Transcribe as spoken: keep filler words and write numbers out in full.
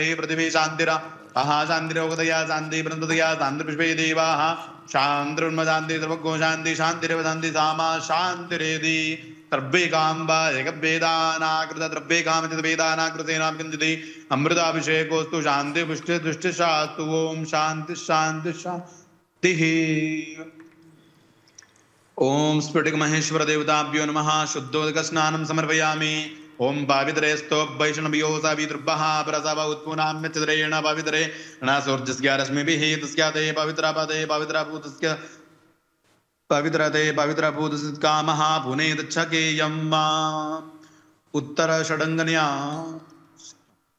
पृथिवी शांतिरा आहा शांतिरोगतया शांति प्रन्ततया शान्तिपुष्पे देवाः शान्तिरुन्मशान्ति सर्वगो शान्ति शान्तिरेव शान्ति सामा शान्तिरेधि सर्वे काम्बा एकवेदानाकृत द्रव्ये कामचित वेदानाकृतेनां किञ्चिति अमृताभिषेकोऽस्तु शान्ति पुष्टि दृष्टि शास्तु ओम शान्ति शान्ति शान्तिः। ओम स्फटिक महेश्वर देवताभ्यो नमः। शुद्धोदक स्नानं समर्पयामि। ओम पावित्रेस्तो वैष्णव्यो सावितृभ्यः प्रसव उत्पुनाम्यचिद्रेण पावित्रे णसूर्यस्य रश्मिभिः तस्याते पवित्रपदे पवित्रभूतस्य पवित्रते पवित्रभूतस्य कामः पुनेदच्छकेयम् उत्तरषडङ्गन्या